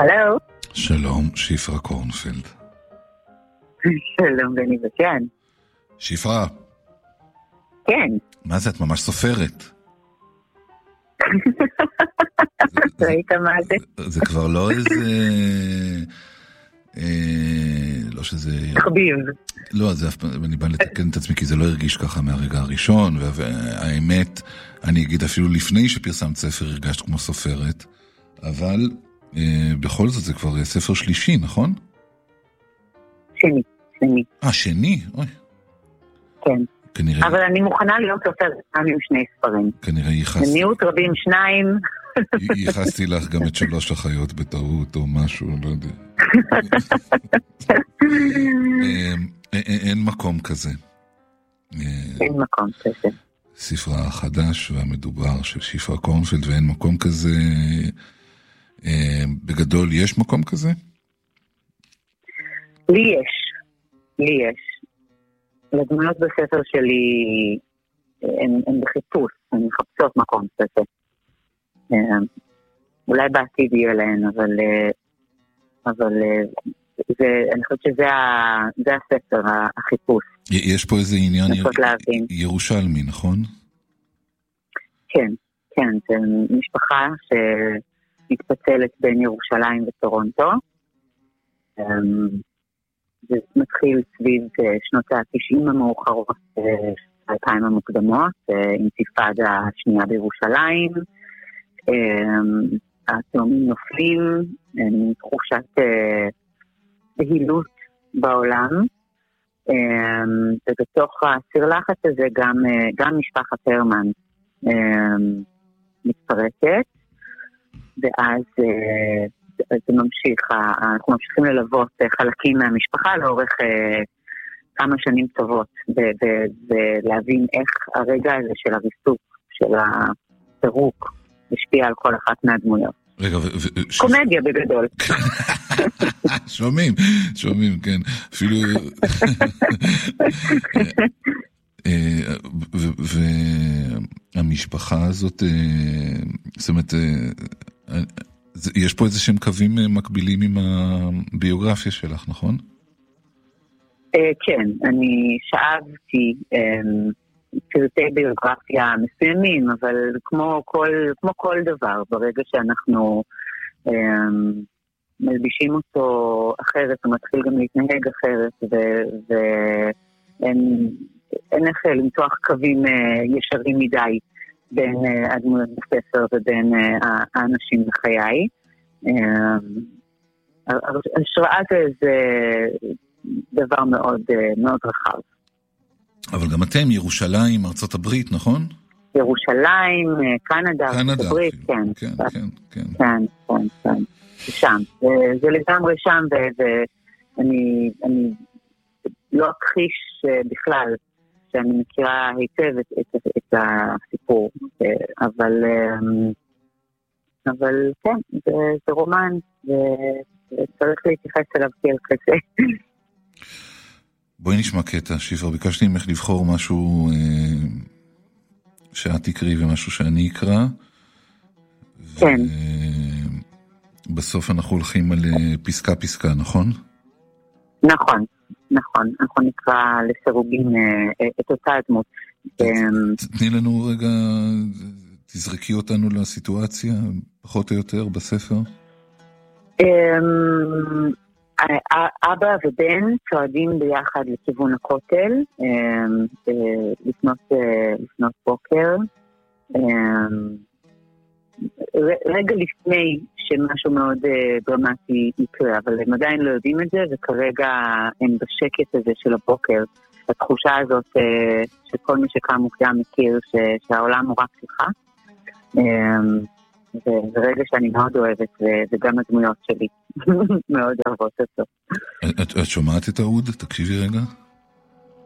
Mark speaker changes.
Speaker 1: הלו.
Speaker 2: שלום, שפרה קורנפלד.
Speaker 1: שלום, בני ותיאן.
Speaker 2: שפרה.
Speaker 1: כן.
Speaker 2: מה זה, את ממש סופרת?
Speaker 1: ראית מה זה?
Speaker 2: זה כבר לא איזה... לא שזה...
Speaker 1: תחביב.
Speaker 2: לא, זה אף פעם, אני בא לתקן את עצמי, כי זה לא הרגיש ככה מהרגע הראשון, והאמת, אני אגיד אפילו לפני שפרסמת ספר, הרגשת כמו סופרת, אבל בכל זאת זה כבר ספר שלישי, נכון?
Speaker 1: שני.
Speaker 2: שני? אוי.
Speaker 1: כן.
Speaker 2: כנראה...
Speaker 1: אבל אני מוכנה להיות סופרת עם שני ספרים.
Speaker 2: כנראה ייחסתי...
Speaker 1: במיעוט רבים 2.
Speaker 2: ייחסתי לך גם את 3 החיות בטעות או משהו, לא יודע. אין מקום כזה.
Speaker 1: אין מקום כזה.
Speaker 2: ספרה החדש והמדובר של שפרה קורנפלד, ואין מקום כזה. בגדול, יש מקום כזה?
Speaker 1: לי יש. לדמויות בספר שלי הן בחיפוש, הן מחפשות מקום כזה. אולי בעתיד יהיה להן, אבל אני חושבת שזה הספר, החיפוש.
Speaker 2: יש פה איזה עניין ירושלמי, נכון?
Speaker 1: כן, זה משפחה שמתפצלת בין ירושלים וטורונטו. זה מתחיל סביב שנות ה-90 המאוחרות, 2000 המוקדמות, אינתיפאדה השנייה בירושלים. התאומים נופלים, תחושת בהילות בעולם, ובתוך הסיר לחץ הזה גם משפחת הרמן מתפרקת, ואז זה ממשיך, אנחנו ממשיכים ללוות חלקים מהמשפחה לאורך כמה שנים טובות, ולהבין איך הרגע הזה של הריסוק, של הפירוק, השפיע על כל אחת מהדמויות.
Speaker 2: רגע,
Speaker 1: קומדיה בגדול.
Speaker 2: שומעים, כן. אפילו... והמשפחה הזאת, זאת אומרת, יש פה איזה שהם קווים מקבילים עם הביוגרפיה שלך, נכון?
Speaker 1: כן, אני שאבתי פרטי ביוגרפיה מסוימים, אבל כמו כל דבר, ברגע שאנחנו מלבישים אותו אחרת, הוא מתחיל גם להתנהג אחרת, ואין איך למתוח קווים ישרים מדי בין הדמויות בספר ובין האנשים בחיי. השראה זה דבר מאוד מאוד רחב. אבל
Speaker 2: גם אתם, ירושלים, ארצות הברית, נכון?
Speaker 1: ירושלים, קנדה, ארצות הברית, כן. כן. שם. זה לגמרי שם, ואני לא אכחיש בכלל שאני מכירה היטב את הסיפור, אבל כן, זה רומן, וצריך להתייחס אליו כאל כזה.
Speaker 2: בואי נשמע קטע, שפרה, ביקשתי ממך לבחור משהו שאת תקראי ומשהו שאני אקרא.
Speaker 1: כן.
Speaker 2: בסוף אנחנו הולכים על פסקה, נכון?
Speaker 1: נכון. אנחנו נקרא לסירוגין את אותה הדמות.
Speaker 2: תתני לנו רגע, תזרקי אותנו לסיטואציה, פחות או יותר, בספר.
Speaker 1: אבא ובן צועדים ביחד לכיוון הכותל, לפנות בוקר, רגע לפני שמשהו מאוד דרמטי יקרה, אבל הם עדיין לא יודעים את זה, וכרגע הם בשקט הזה של הבוקר, התחושה הזאת שכל מי שקם מוקדם מכיר שהעולם הוא רק שלך, זה רגע שאני מאוד אוהבת, וגם הדמויות שלי מאוד אוהבות אותו.
Speaker 2: את שומעת את העוד? תקשיבי רגע.